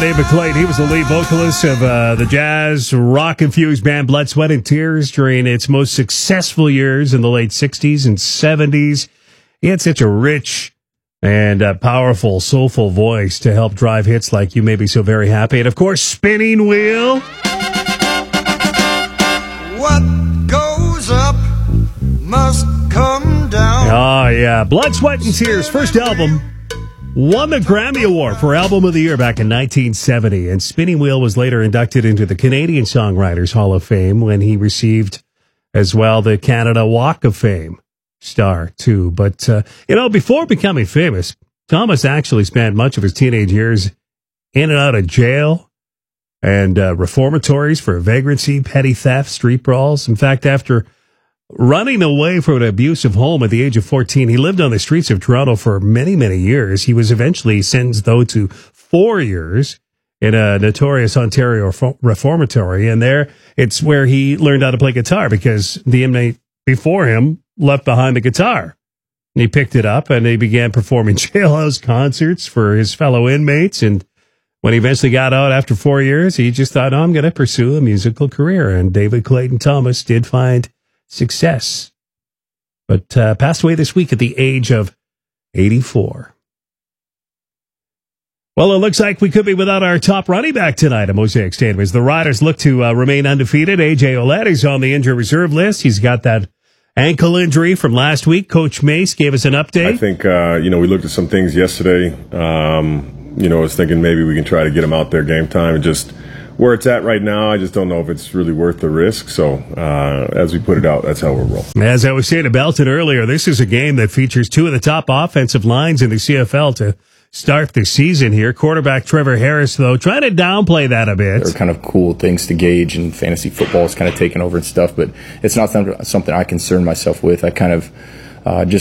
David Clayton. He was the lead vocalist of the jazz rock-infused band Blood, Sweat, and Tears during its most successful years in the late 60s and 70s. He had such a rich and powerful, soulful voice to help drive hits like You May Be So Very Happy. And, of course, Spinning Wheel. What goes up must come down. Oh, yeah. Blood, Sweat, and Tears, first album. Won the Grammy Award for Album of the Year back in 1970, and Spinning Wheel was later inducted into the Canadian Songwriters Hall of Fame when he received as well the Canada Walk of Fame star, too. But, before becoming famous, Thomas actually spent much of his teenage years in and out of jail and reformatories for vagrancy, petty theft, street brawls. In fact, after running away from an abusive home at the age of 14, he lived on the streets of Toronto for many, many years. He was eventually sentenced, though, to 4 years in a notorious Ontario reformatory. And there, it's where he learned how to play guitar because the inmate before him left behind the guitar. And he picked it up and he began performing jailhouse concerts for his fellow inmates. And when he eventually got out after 4 years, he just thought, I'm going to pursue a musical career. And David Clayton Thomas did find success, but passed away this week at the age of 84. Well, it looks like we could be without our top running back tonight at Mosaic Stadium as the Riders look to remain undefeated. A.J. Ouellette is on the injury reserve list. He's got that ankle injury from last week. Coach Mace gave us an update. I think, we looked at some things yesterday. I was thinking maybe we can try to get him out there game time and just where it's at right now, I just don't know if it's really worth the risk. So as we put it out, that's how we'll roll. As I was saying to Belton earlier, this is a game that features two of the top offensive lines in the CFL to start the season here. Quarterback Trevor Harris, though, trying to downplay that a bit. They're kind of cool things to gauge, and fantasy football is kind of taking over and stuff, but it's not something I concern myself with. I kind of just